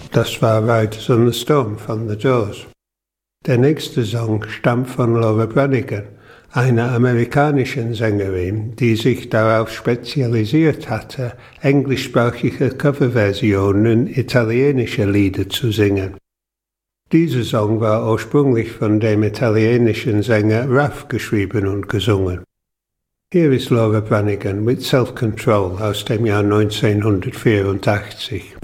Das war Riders on the Storm von The Doors. Der nächste Song stammt von Laura Branigan, einer amerikanischen Sängerin, die sich darauf spezialisiert hatte, englischsprachige Coverversionen italienischer Lieder zu singen. Dieser Song war ursprünglich von dem italienischen Sänger Ruff geschrieben und gesungen. Hier ist Laura Branigan mit Self Control aus dem Jahr 1984.